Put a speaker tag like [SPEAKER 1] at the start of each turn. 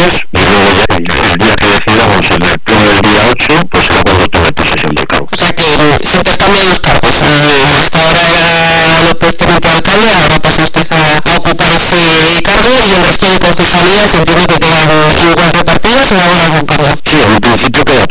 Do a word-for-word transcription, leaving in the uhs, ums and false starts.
[SPEAKER 1] días y luego ya el día que decidamos en el pleno del día ocho, pues será cuando tome posesión del cargo.
[SPEAKER 2] O sea que se intercambian los cargos. Hasta ahora era López Teniente Alcalde, ahora pasa usted a, a ocupar ese cargo y el resto de concejalías entiendo que quedan igual repartidas o habrá algún cargo.
[SPEAKER 1] Sí, en principio queda